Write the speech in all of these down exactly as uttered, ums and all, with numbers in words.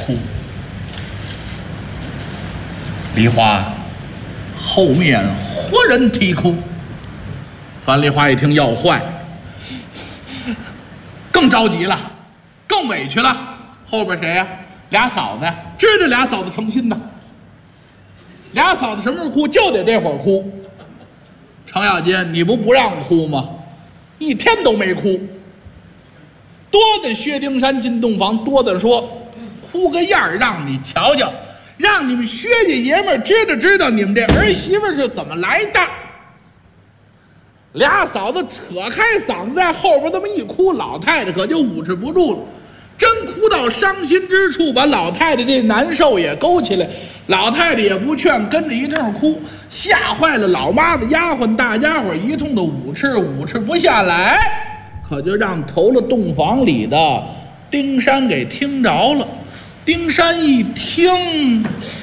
哭。梨花后面忽然啼哭，樊梨花一听要坏，更着急了，更委屈了。后边谁呀、啊？俩嫂子，知道俩嫂子成心的。俩嫂子什么时候哭，就得这会儿哭。程咬金，你不不让哭吗？一天都没哭。多的薛丁山进洞房，多的说，哭个样儿让你瞧瞧，让你们薛家爷们儿知道知道你们这儿媳妇是怎么来的。俩嫂子扯开嗓子在后边这么一哭，老太太可就捂持不住了。真哭到伤心之处，把老太太这难受也勾起来，老太太也不劝，跟着一阵哭，吓坏了老妈子、丫鬟、大家伙一通的捂持，捂持不下来，可就让投了洞房里的丁山给听着了。丁山一听，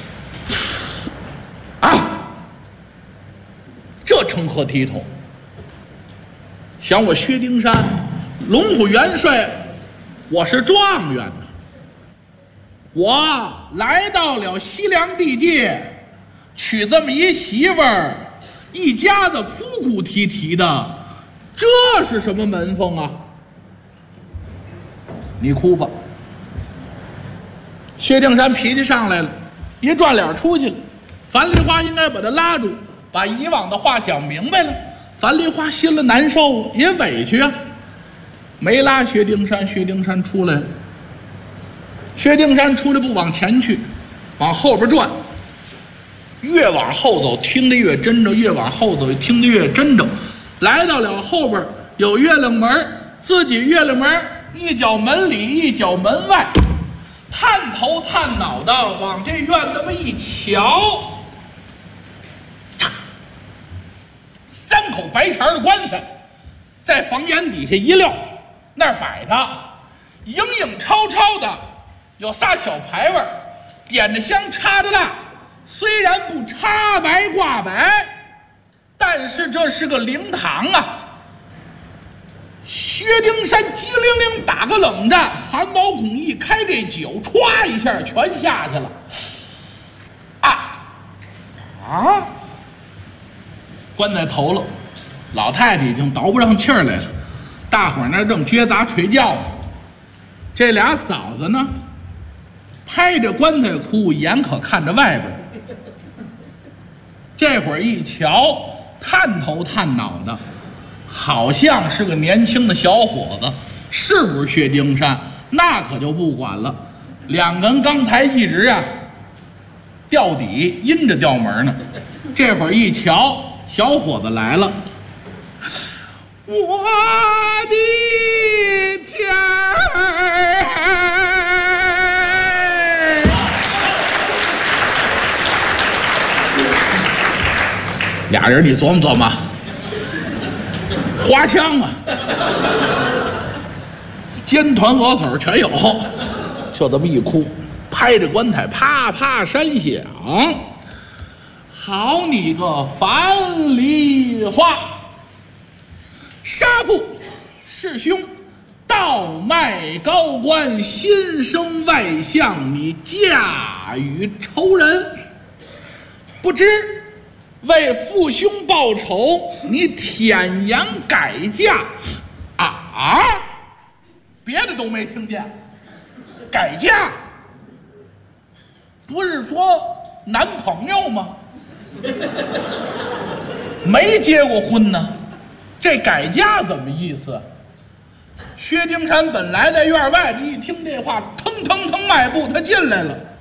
啊，这成何体统？想我薛丁山，龙虎元帅。我是状元呐，我来到了西凉地界，娶这么一媳妇儿，一家子哭哭啼啼的，这是什么门风啊？你哭吧。薛丁山脾气上来了，一转脸出去了。樊梨花应该把他拉住，把以往的话讲明白了。樊梨花心里难受，也委屈啊。没拉薛丁山，薛丁山出来了。薛丁山出来不往前去，往后边转。越往后走，听得越真着；越往后走，听得越真着。来到了后边有月亮门，自己月亮门一脚门里，一脚门外，探头探脑的往这院子这么一瞧，三口白茬的棺材在房檐底下一撂。那儿摆着，影影绰绰的，有仨小牌位，点着香，插着蜡。虽然不插白挂白，但是这是个灵堂啊。薛丁山机灵灵打个冷战，汗毛孔一开，这酒歘一下全下去了。啊啊！棺材头了，老太太已经倒不上气儿来了。大伙儿那正撅杂垂叫呢，这俩嫂子呢，拍着棺材哭，眼可看着外边。这会儿一瞧，探头探脑的，好像是个年轻的小伙子，是不是薛丁山？那可就不管了。两个人刚才一直啊吊底阴着吊门呢，这会儿一瞧，小伙子来了。我的天儿！俩人你琢磨琢磨，花枪啊，尖团鹅手全有，就这么一哭，拍着棺材啪啪山响。好你个樊梨花！杀父弑兄，倒卖高官，心生外相，你嫁与仇人，不知为父兄报仇，你舔言改嫁啊！别的都没听见，改嫁不是说男朋友吗？没结过婚呢。这改嫁怎么意思？薛丁山本来在院外，一听这话，腾腾腾迈步，他进来了。